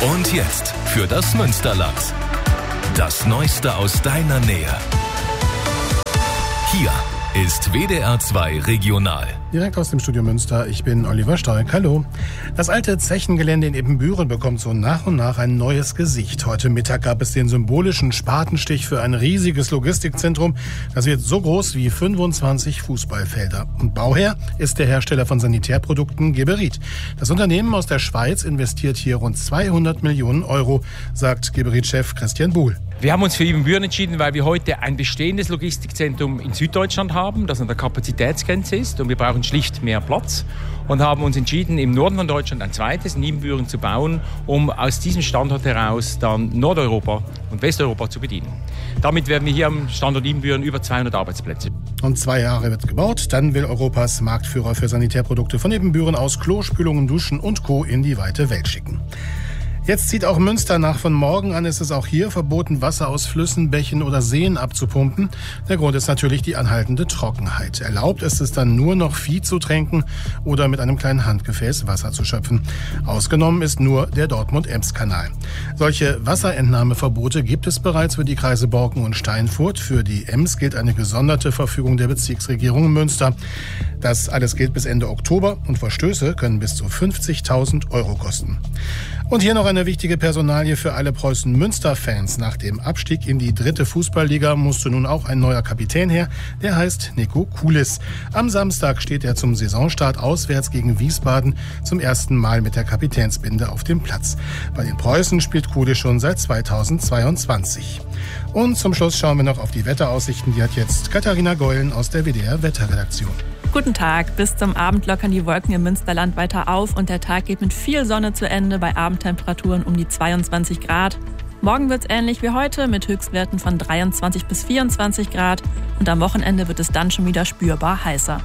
Und jetzt für das Münsterland. Das Neueste aus deiner Nähe. Hier ist WDR 2 Regional. Direkt aus dem Studio Münster, ich bin Oliver Stolk. Hallo. Das alte Zechengelände in Ebenbüren bekommt so nach und nach ein neues Gesicht. Heute Mittag gab es den symbolischen Spatenstich für ein riesiges Logistikzentrum. Das wird so groß wie 25 Fußballfelder. Und Bauherr ist der Hersteller von Sanitärprodukten Geberit. Das Unternehmen aus der Schweiz investiert hier rund 200 Millionen Euro, sagt Geberit-Chef Christian Buhl. Wir haben uns für Ebenbüren entschieden, weil wir heute ein bestehendes Logistikzentrum in Süddeutschland haben, das an der Kapazitätsgrenze ist, und wir brauchen schlicht mehr Platz und haben uns entschieden, im Norden von Deutschland ein zweites in Ebenbüren zu bauen, um aus diesem Standort heraus dann Nordeuropa und Westeuropa zu bedienen. Damit werden wir hier am Standort Ebenbüren über 200 Arbeitsplätze. Und 2 Jahre wird gebaut, dann will Europas Marktführer für Sanitärprodukte von Ebenbüren aus Klospülungen, Duschen und Co. in die weite Welt schicken. Jetzt zieht auch Münster nach. Von morgen an ist es auch hier verboten, Wasser aus Flüssen, Bächen oder Seen abzupumpen. Der Grund ist natürlich die anhaltende Trockenheit. Erlaubt ist es dann nur noch Vieh zu tränken oder mit einem kleinen Handgefäß Wasser zu schöpfen. Ausgenommen ist nur der Dortmund-Ems-Kanal. Solche Wasserentnahmeverbote gibt es bereits für die Kreise Borken und Steinfurt. Für die Ems gilt eine gesonderte Verfügung der Bezirksregierung Münster. Das alles gilt bis Ende Oktober und Verstöße können bis zu 50.000 Euro kosten. Und hier noch eine wichtige Personalie für alle Preußen-Münster-Fans. Nach dem Abstieg in die 3. Fußballliga musste nun auch ein neuer Kapitän her. Der heißt Nico Kulis. Am Samstag steht er zum Saisonstart auswärts gegen Wiesbaden zum ersten Mal mit der Kapitänsbinde auf dem Platz. Bei den Preußen spielt Kulis schon seit 2022. Und zum Schluss schauen wir noch auf die Wetteraussichten. Die hat jetzt Katharina Geulen aus der WDR-Wetterredaktion. Guten Tag. Bis zum Abend lockern die Wolken im Münsterland weiter auf und der Tag geht mit viel Sonne zu Ende bei Abendtemperaturen um die 22 Grad. Morgen wird es ähnlich wie heute mit Höchstwerten von 23 bis 24 Grad und am Wochenende wird es dann schon wieder spürbar heißer.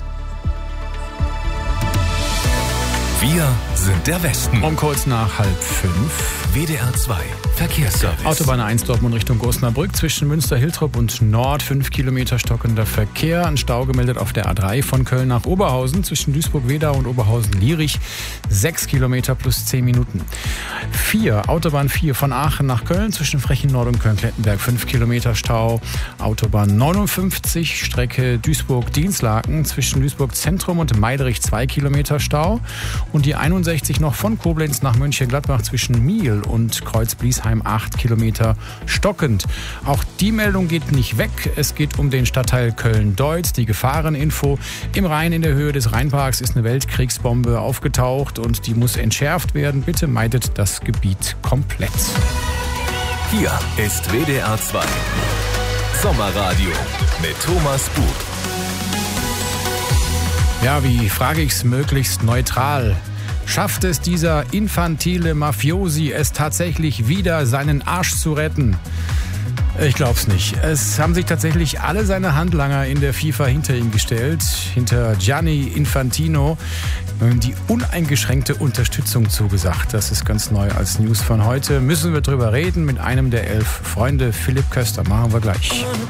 Wir sind der Westen. Um kurz nach 4:30. WDR 2 Verkehrsservice. Autobahn 1 Dortmund Richtung Osnabrück zwischen Münster-Hiltrop und Nord. 5 Kilometer stockender Verkehr. Ein Stau gemeldet auf der A3 von Köln nach Oberhausen zwischen Duisburg-Wedau und Oberhausen-Lierich. 6 Kilometer plus 10 Minuten. Autobahn 4 von Aachen nach Köln zwischen Frechen-Nord und Köln-Klettenberg. 5 Kilometer Stau. Autobahn 59 Strecke Duisburg-Dinslaken zwischen Duisburg-Zentrum und Meiderich. 2 Kilometer Stau. Und die 61 noch von Koblenz nach Mönchengladbach zwischen Miel und Kreuz-Bliesheim 8 Kilometer stockend. Auch die Meldung geht nicht weg. Es geht um den Stadtteil Köln-Deutz. Die Gefahreninfo. Im Rhein in der Höhe des Rheinparks ist eine Weltkriegsbombe aufgetaucht und die muss entschärft werden. Bitte meidet das Gebiet komplett. Hier ist WDR 2 Sommerradio mit Thomas Bub. Ja, wie frage ich's möglichst neutral? Schafft es dieser infantile Mafiosi, es tatsächlich wieder seinen Arsch zu retten? Ich glaub's nicht. Es haben sich tatsächlich alle seine Handlanger in der FIFA hinter ihn gestellt, hinter Gianni Infantino, die uneingeschränkte Unterstützung zugesagt. Das ist ganz neu als News von heute. Müssen wir drüber reden mit einem der 11 Freunde, Philipp Köster. Machen wir gleich.